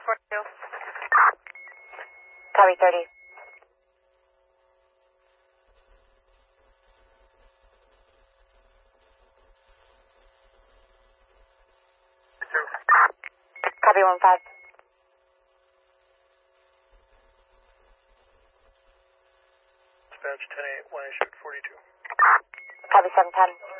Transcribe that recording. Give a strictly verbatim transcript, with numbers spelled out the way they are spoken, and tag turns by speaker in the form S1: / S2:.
S1: forty-two.
S2: Copy thirty. Copy one five.
S3: Dispatch ten eight, one eight, shoot forty-two.
S2: Copy seven ten.